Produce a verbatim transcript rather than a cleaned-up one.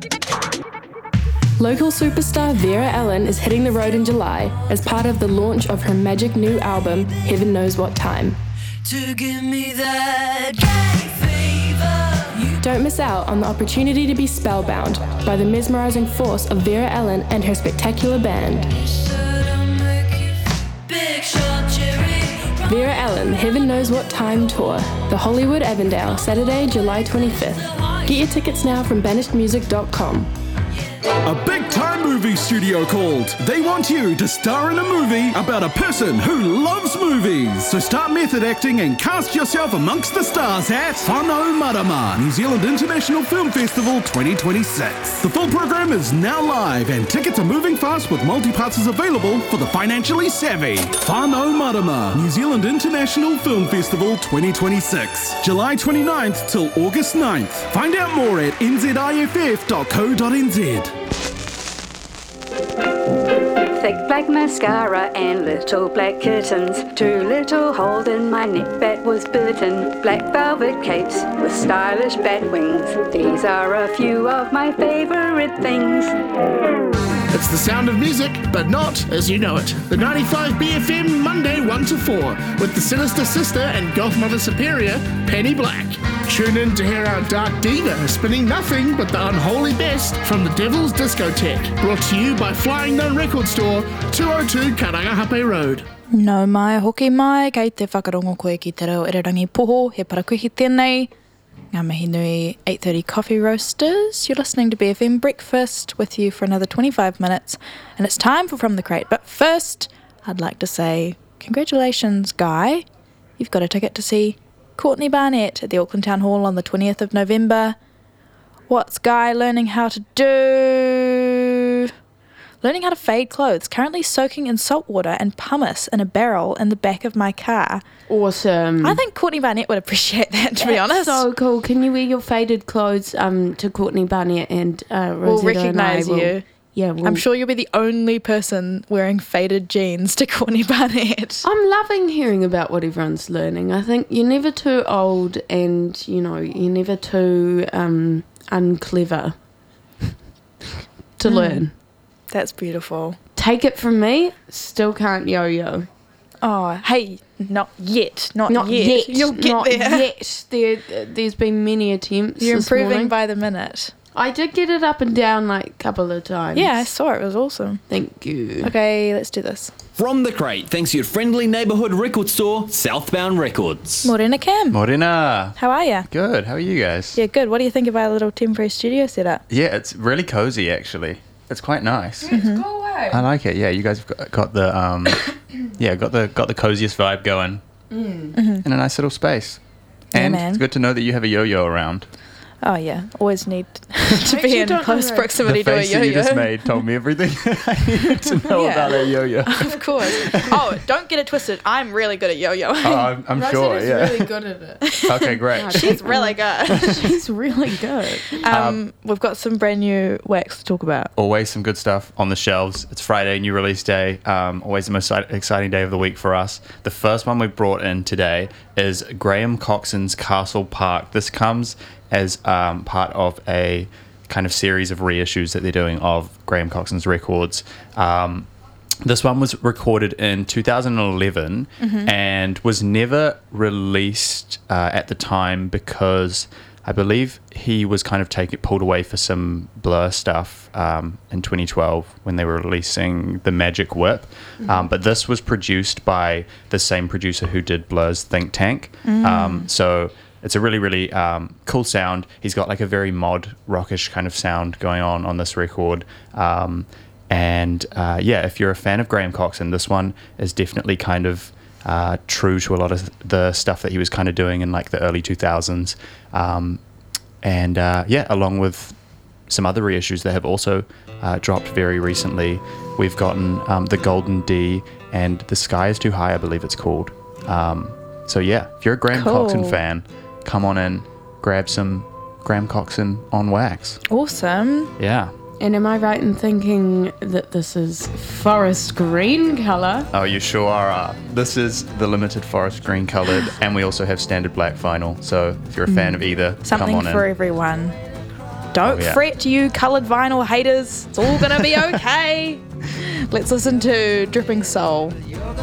Local superstar Vera Ellen is hitting the road in July as part of the launch of her magic new album, Heaven Knows What Time. To give me that fever. Don't miss out on the opportunity to be spellbound by the mesmerizing force of Vera Ellen and her spectacular band. Vera Ellen, Heaven Knows What Time Tour, the Hollywood Avondale, Saturday, July twenty-fifth. Get your tickets now from banished music dot com. A big-time movie studio called. They want you to star in a movie about a person who loves movies. So start method acting and cast yourself amongst the stars at Whānau Marama, New Zealand International Film Festival twenty twenty-six. The full program is now live and tickets are moving fast with multi-passes available for the financially savvy. Whānau Marama, New Zealand International Film Festival twenty twenty-six. July twenty-ninth till August ninth. Find out more at n z i f f dot co dot n z. Thick black mascara and little black kittens. Too little hold in my neck that was bitten. Black velvet capes with stylish bat wings. These are a few of my favourite things. It's the sound of music, but not as you know it. The ninety-five B F M, Monday one to four, with the Sinister Sister and Goth Mother Superior, Penny Black. Tune in to hear our dark diva spinning nothing but the unholy best from the Devil's Discotheque. Brought to you by Flying Nun Record Store, two oh two Karangahape Road. No mai, hoki mai, kei te whakarongo koe ki te reo Irirangi Poho, he parakuhi tēnei. Ngā mihi nui eight thirty Coffee Roasters. You're listening to B F M Breakfast with you for another twenty-five minutes, and it's time for From the Crate. But first, I'd like to say congratulations, Guy. You've got a ticket to see Courtney Barnett at the Auckland Town Hall on the twentieth of November. What's Guy learning how to do? Learning how to fade clothes, currently soaking in salt water and pumice in a barrel in the back of my car. Awesome. I think Courtney Barnett would appreciate that, to That's be honest. so cool. Can you wear your faded clothes um, to Courtney Barnett and uh, Rosetta We'll recognise and I will, you. Yeah, we'll, I'm sure you'll be the only person wearing faded jeans to Courtney Barnett. I'm loving hearing about what everyone's learning. I think you're never too old and, you know, you're never too um, unclever to mm. learn. That's beautiful. Take it from me, still can't yo-yo. Oh, hey, not yet. Not, not yet. yet. You'll get not there. yet. There, there's been many attempts. You're this improving morning. by the minute. I did get it up and down like a couple of times. Yeah, I saw it. It was awesome. Thank you. Okay, let's do this. From the Crate, thanks to your friendly neighbourhood record store, Southbound Records. Morena Cam. Morena. How are you? Good. How are you guys? Yeah, good. What do you think of our little temporary studio setup? Yeah, it's really cozy, actually. It's quite nice. It's mm-hmm. cool, eh? I like it. Yeah, you guys have got, got the um, yeah, got the got the coziest vibe going mm. mm-hmm. in a nice little space. Yeah, and man. It's good to know that you have a yo-yo around. Oh yeah, always need to be in close proximity the to a face yo-yo. that you just made told me everything I needed to know yeah. about a yo-yo. Of course. Oh, don't get it twisted. I'm really good at yo-yoing. Oh, I'm, I'm sure. is Yeah. really good at it. Okay, great. She's really good. She's really good. Um, Um, we've got some brand new wax to talk about. Always some good stuff on the shelves. It's Friday, new release day. Um, always the most exciting day of the week for us. The first one we brought in today is Graham Coxon's Castle Park. This comes as um, part of a kind of series of reissues that they're doing of Graham Coxon's records. Um, this one was recorded in two thousand eleven mm-hmm. and was never released uh, at the time because I believe he was kind of taken pulled away for some Blur stuff um, in twenty twelve when they were releasing The Magic Whip. Mm-hmm. Um, but this was produced by the same producer who did Blur's Think Tank. Mm. Um, so it's a really, really um, cool sound. He's got like a very mod rockish kind of sound going on on this record. Um, and uh, yeah, if you're a fan of Graham Coxon, this one is definitely kind of uh, true to a lot of the stuff that he was kind of doing in like the early two thousands. Um, and uh, yeah, along with some other reissues that have also uh, dropped very recently, we've gotten um, The Golden D and The Sky is Too High, I believe it's called. Um, so yeah, if you're a Graham Cool. Coxon fan, come on in, grab some Graham Coxon on wax. Awesome. Yeah. And am I right in thinking that this is forest green colour? Oh, you sure are. This is the limited forest green coloured, and we also have standard black vinyl. So if you're a fan Mm. of either, Something come on for in. everyone. Don't Oh, yeah. fret, you coloured vinyl haters. It's all going to be okay. Let's listen to Dripping Soul.